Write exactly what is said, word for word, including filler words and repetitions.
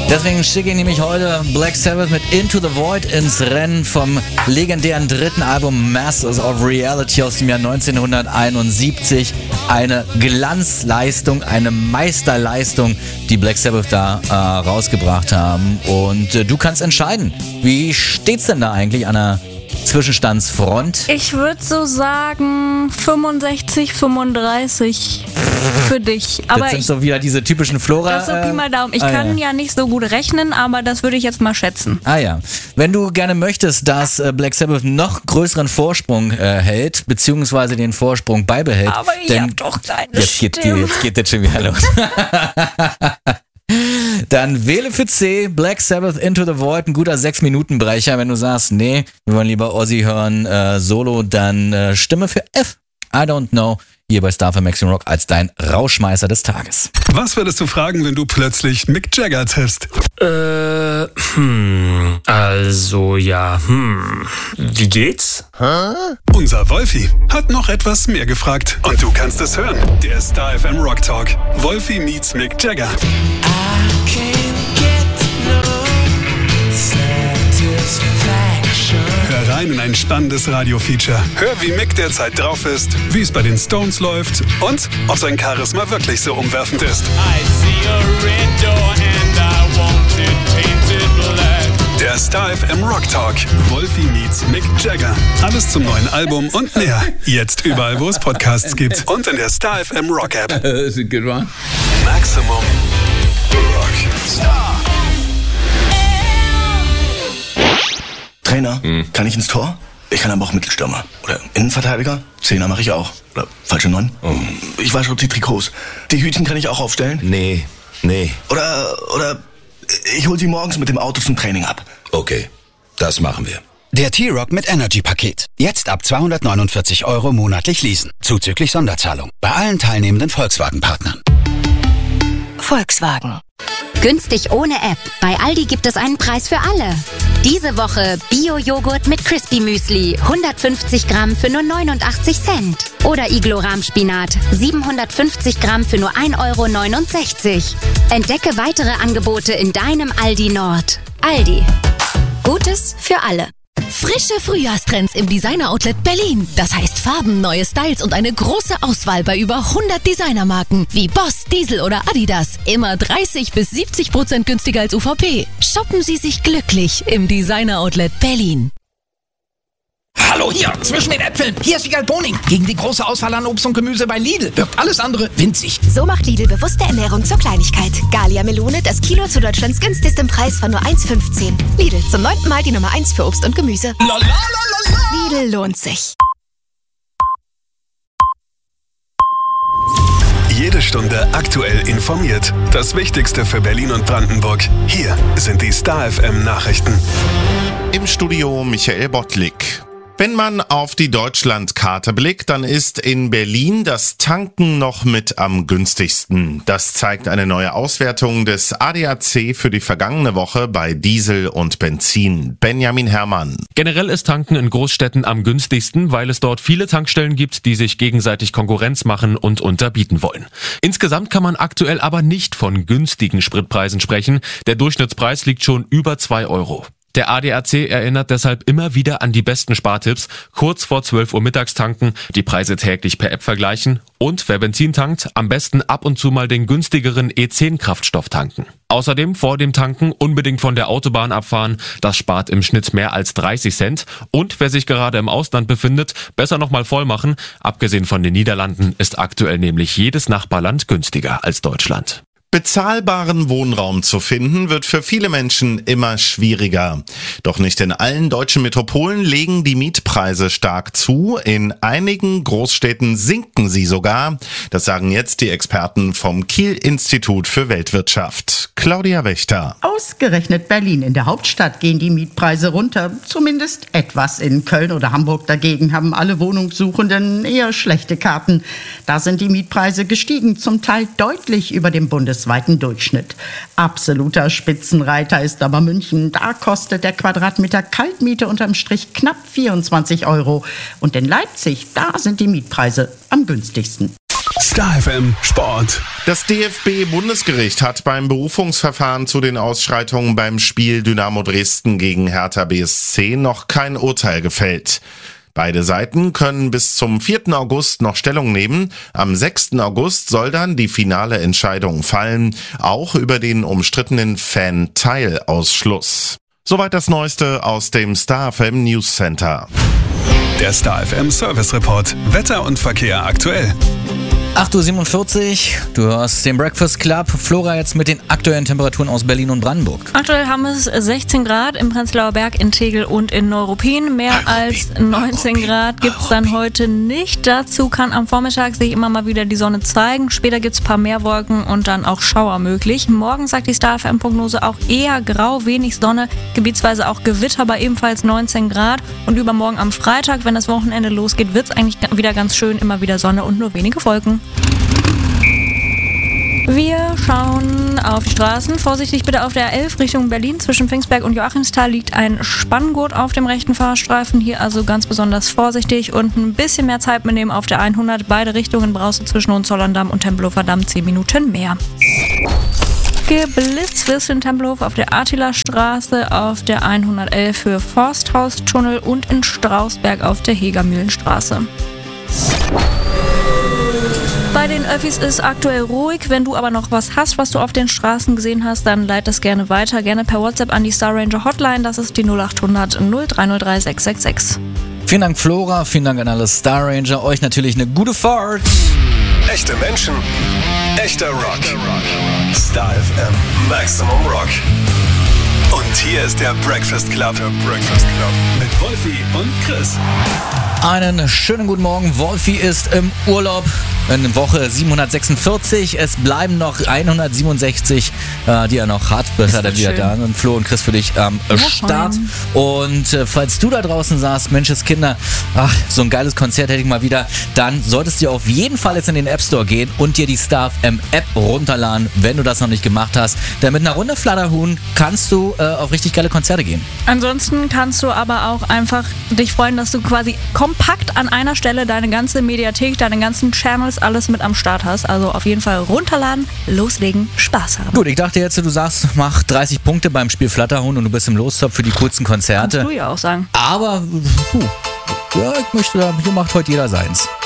Deswegen schicke ich nämlich heute Black Sabbath mit Into the Void ins Rennen vom legendären dritten Album Masters of Reality aus dem Jahr neunzehnhunderteinundsiebzig. Eine Glanzleistung, eine Meisterleistung, die Black Sabbath da äh, rausgebracht haben. Und äh, du kannst entscheiden, wie steht's denn da eigentlich an der Zwischenstandsfront? Ich würde so sagen fünfundsechzig, fünfunddreißig für dich. Aber das sind ich, so wieder diese typischen Flora. das ist so Pi mal Daumen. Ich ah, kann ja. ja nicht so gut rechnen, aber das würde ich jetzt mal schätzen. Ah ja. Wenn du gerne möchtest, dass äh, Black Sabbath noch größeren Vorsprung äh, hält, beziehungsweise den Vorsprung beibehält. Aber ich denn hab doch kleine jetzt geht, Stimme. jetzt geht das schon wieder los. Dann wähle für C, Black Sabbath Into the Void, ein guter sechs Minuten Brecher. Wenn du sagst, nee, wir wollen lieber Ozzy hören, äh, Solo, dann äh, Stimme für F, I Don't Know, hier bei Star für Maximum Rock als dein Rauschmeißer des Tages. Was würdest du fragen, wenn du plötzlich Mick Jagger triffst? Äh, hm, also ja, hm, wie geht's? Unser Wolfi hat noch etwas mehr gefragt. Und du kannst es hören. Der Star F M Rock Talk. Wolfi meets Mick Jagger. Hör rein in ein spannendes Radio-Feature. Hör, wie Mick derzeit drauf ist, wie es bei den Stones läuft und ob sein Charisma wirklich so umwerfend ist. Der Star F M Rock Talk. Wolfi meets Mick Jagger. Alles zum neuen Album und mehr. Jetzt überall, wo es Podcasts gibt. Und in der Star F M Rock App. That's a good one. Maximum Rock. Star. Trainer, hm. kann ich ins Tor? Ich kann aber auch Mittelstürmer. Oder Innenverteidiger? Zehner mache ich auch. Oder falsche Neun? Oh. Ich wasche auch die Trikots. Die Hütchen kann ich auch aufstellen? Nee, nee. Oder, oder ich hol sie morgens mit dem Auto zum Training ab. Okay, das machen wir. Der T-Rock mit Energy-Paket. Jetzt ab zweihundertneunundvierzig Euro monatlich leasen. Zuzüglich Sonderzahlung. Bei allen teilnehmenden Volkswagen-Partnern. Volkswagen. Günstig ohne App. Bei Aldi gibt es einen Preis für alle. Diese Woche Bio-Joghurt mit Crispy Müsli. hundertfünfzig Gramm für nur neunundachtzig Cent. Oder Iglo-Rahmspinat. siebenhundertfünfzig Gramm für nur ein Euro neunundsechzig. Entdecke weitere Angebote in deinem Aldi Nord. Aldi. Gutes für alle. Frische Frühjahrstrends im Designer-Outlet Berlin. Das heißt Farben, neue Styles und eine große Auswahl bei über hundert Designermarken wie Boss, Diesel oder Adidas. Immer dreißig bis siebzig Prozent günstiger als U V P. Shoppen Sie sich glücklich im Designer-Outlet Berlin. Hallo hier, zwischen den Äpfeln. Hier ist Wiegald Boning. Gegen die große Auswahl an Obst und Gemüse bei Lidl wirkt alles andere winzig. So macht Lidl bewusste Ernährung zur Kleinigkeit. Gallia Melone, das Kilo zu Deutschlands günstigstem Preis von nur eins fünfzehn. Lidl, zum neunten Mal die Nummer eins für Obst und Gemüse. Lidl lohnt sich. Jede Stunde aktuell informiert. Das Wichtigste für Berlin und Brandenburg. Hier sind die Star F M Nachrichten. Im Studio Michael Bottlik. Wenn man auf die Deutschlandkarte blickt, dann ist in Berlin das Tanken noch mit am günstigsten. Das zeigt eine neue Auswertung des A D A C für die vergangene Woche bei Diesel und Benzin. Benjamin Herrmann. Generell ist Tanken in Großstädten am günstigsten, weil es dort viele Tankstellen gibt, die sich gegenseitig Konkurrenz machen und unterbieten wollen. Insgesamt kann man aktuell aber nicht von günstigen Spritpreisen sprechen. Der Durchschnittspreis liegt schon über zwei Euro. Der A D A C erinnert deshalb immer wieder an die besten Spartipps. Kurz vor zwölf Uhr mittags tanken, die Preise täglich per App vergleichen und wer Benzin tankt, am besten ab und zu mal den günstigeren E zehn Kraftstoff tanken. Außerdem vor dem Tanken unbedingt von der Autobahn abfahren. Das spart im Schnitt mehr als dreißig Cent. Und wer sich gerade im Ausland befindet, besser nochmal voll machen. Abgesehen von den Niederlanden ist aktuell nämlich jedes Nachbarland günstiger als Deutschland. Bezahlbaren Wohnraum zu finden, wird für viele Menschen immer schwieriger. Doch nicht in allen deutschen Metropolen legen die Mietpreise stark zu. In einigen Großstädten sinken sie sogar. Das sagen jetzt die Experten vom Kiel-Institut für Weltwirtschaft. Claudia Wächter. Ausgerechnet Berlin, in der Hauptstadt, gehen die Mietpreise runter. Zumindest etwas. In Köln oder Hamburg dagegen haben alle Wohnungssuchenden eher schlechte Karten. Da sind die Mietpreise gestiegen, zum Teil deutlich über dem Bundesweiten Durchschnitt. Absoluter Spitzenreiter ist aber München. Da kostet der Quadratmeter Kaltmiete unterm Strich knapp vierundzwanzig Euro. Und in Leipzig, da sind die Mietpreise am günstigsten. Star F M Sport. Das D F B-Bundesgericht hat beim Berufungsverfahren zu den Ausschreitungen beim Spiel Dynamo Dresden gegen Hertha B S C noch kein Urteil gefällt. Beide Seiten können bis zum vierten August noch Stellung nehmen. Am sechsten August soll dann die finale Entscheidung fallen, auch über den umstrittenen Fan-Teilausschluss. Soweit das Neueste aus dem Star F M News Center. Der Star F M Service Report. Wetter und Verkehr aktuell. acht Uhr siebenundvierzig, du hörst den Breakfast Club. Flora jetzt mit den aktuellen Temperaturen aus Berlin und Brandenburg. Aktuell haben es sechzehn Grad im Prenzlauer Berg, in Tegel und in Neuruppin. Mehr als neunzehn Grad gibt es dann heute nicht. Dazu kann am Vormittag sich immer mal wieder die Sonne zeigen. Später gibt es ein paar mehr Wolken und dann auch Schauer möglich. Morgen sagt die Star F M-Prognose auch eher grau, wenig Sonne, gebietsweise auch Gewitter bei ebenfalls neunzehn Grad. Und übermorgen am Freitag, wenn das Wochenende losgeht, wird es eigentlich wieder ganz schön, immer wieder Sonne und nur wenige Wolken. Wir schauen auf die Straßen. Vorsichtig bitte auf der A elf Richtung Berlin. Zwischen Pfingstberg und Joachimsthal liegt ein Spanngurt auf dem rechten Fahrstreifen. Hier also ganz besonders vorsichtig und ein bisschen mehr Zeit mitnehmen auf der hundert. Beide Richtungen brauchst du zwischen Hohenzollern-Damm und Tempelhofer Damm zehn Minuten mehr. Geblitzt wirst du in Tempelhof auf der Attila-Straße, auf der hundertelf für Forsthaus-Tunnel und in Strausberg auf der Hegermühlenstraße. Bei den Öffis ist aktuell ruhig. Wenn du aber noch was hast, was du auf den Straßen gesehen hast, dann leit das gerne weiter. Gerne per WhatsApp an die Star Ranger Hotline. Das ist die null acht hundert null drei null drei sechs sechs sechs. Vielen Dank, Flora. Vielen Dank an alle Star Ranger. Euch natürlich eine gute Fahrt. Echte Menschen, echter Rock. Star F M Maximum Rock. Und hier ist der Breakfast Club. Der Breakfast Club. Mit Wolfi und Chris. Einen schönen guten Morgen. Wolfi ist im Urlaub in Woche siebenhundertsechsundvierzig. Es bleiben noch hundertsiebenundsechzig, äh, die er noch hat, bis er dann wieder da ist. Und Flo und Chris für dich am ähm, Start. Und äh, falls du da draußen sagst, Menschenskinder, ach, so ein geiles Konzert hätte ich mal wieder, dann solltest du auf jeden Fall jetzt in den App Store gehen und dir die Star F M App runterladen, wenn du das noch nicht gemacht hast. Denn mit einer Runde Flatterhuhn kannst du äh, auf richtig geile Konzerte gehen. Ansonsten kannst du aber auch einfach dich freuen, dass du quasi kompakt an einer Stelle deine ganze Mediathek, deine ganzen Channels, alles mit am Start hast. Also auf jeden Fall runterladen, loslegen, Spaß haben. Gut, ich dachte jetzt, du sagst, mach dreißig Punkte beim Spiel Flatterhuhn und du bist im Lostopf für die coolsten Konzerte. Kannst du ja auch sagen. Aber, puh, ja, ich möchte, hier macht heute jeder seins.